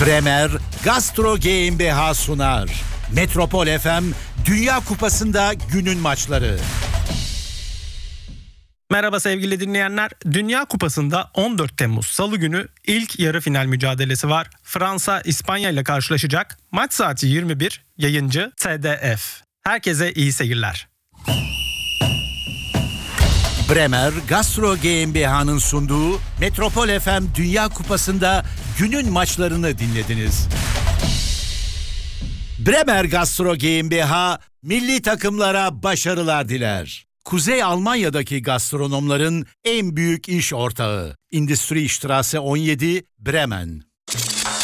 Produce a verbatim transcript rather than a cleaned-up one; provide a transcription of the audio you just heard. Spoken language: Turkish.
Bremer Gastro GmbH sunar. Metropol F M Dünya Kupası'nda günün maçları. Merhaba sevgili dinleyenler. Dünya Kupası'nda on dört Temmuz Salı günü ilk yarı final mücadelesi var. Fransa İspanya ile karşılaşacak. Maç saati yirmi bir. Yayıncı T D F. Herkese iyi seyirler. Bremer Gastro GmbH'nın sunduğu Metropol F M Dünya Kupası'nda günün maçlarını dinlediniz. Bremer Gastro GmbH milli takımlara başarılar diler. Kuzey Almanya'daki gastronomların en büyük iş ortağı. Industriestraße on yedi, Bremen.